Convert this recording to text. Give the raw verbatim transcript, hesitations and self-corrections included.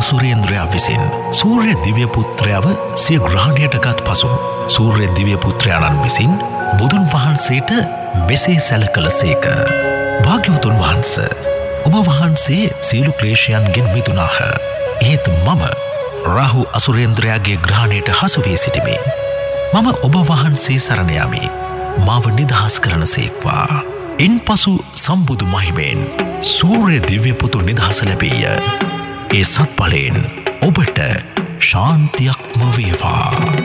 අසුරේන්ද්‍රයා විසින් සූර්ය දිව්‍ය පුත්‍රයව සිය ග්‍රහණයට ගත් පසු සූර්ය දිව්‍ය පුත්‍රයාණන් විසින් බුදුන් වහන්සේට මෙසේ සැලකලසේක. භාග්‍යවතුන් වහන්ස, ඔබ වහන්සේ සියලු ක්ලේශයන්ගෙන් මිදුනාහ. ඒත් මම රාහු අසුරේන්ද්‍රයාගේ ග්‍රහණයට හසුවී සිටිමි. මම ඔබ වහන්සේ සරණ යමි. මාව නිදහස් කරන සේක්වා. ඉන් පසු සම්බුදු මහිමයෙන් සූර්ය දිව්‍ය පුතු නිදහස ලැබීය. ඒ සත්ඵලයෙන් ඔබට ශාන්තියක්ම වේවා.